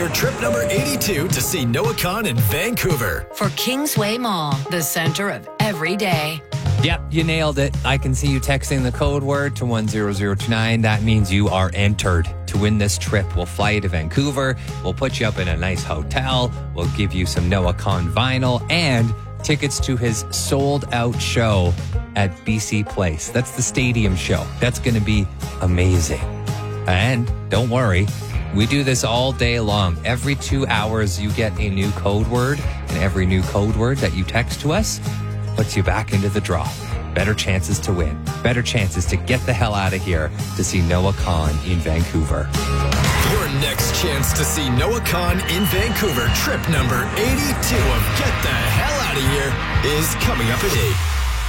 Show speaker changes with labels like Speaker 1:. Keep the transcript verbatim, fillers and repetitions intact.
Speaker 1: Year trip number eighty-two to see Noah Kahan in Vancouver.
Speaker 2: For Kingsway Mall, the center of every day.
Speaker 3: Yep, you nailed it. I can see you texting the code word to one zero zero two nine. That means you are entered to win this trip. We'll fly you to Vancouver. We'll put you up in a nice hotel. We'll give you some Noah Kahan vinyl and tickets to his sold-out show at B C Place. That's the stadium show. That's going to be amazing. And don't worry, we do this all day long. Every two hours, you get a new code word, and every new code word that you text to us puts you back into the draw. Better chances to win. Better chances to get the hell out of here to see Noah Kahan in Vancouver.
Speaker 1: Your next chance to see Noah Kahan in Vancouver, trip number eighty-two of Get the Hell Out of Here, is coming up at eight.